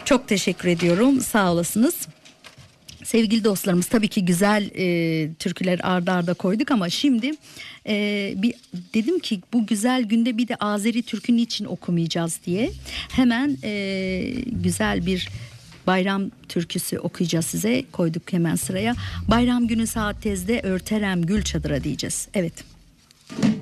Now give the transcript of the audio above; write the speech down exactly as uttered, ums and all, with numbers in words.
Çok teşekkür ediyorum. Sağ olasınız. Sevgili dostlarımız, tabii ki güzel e, türküler arda arda koyduk ama şimdi e, bir dedim ki bu güzel günde bir de Azeri türkü niçin okumayacağız diye hemen e, güzel bir bayram türküsü okuyacağız size, koyduk hemen sıraya. Bayram günü saat tezde örterem gül çadıra diyeceğiz. Evet.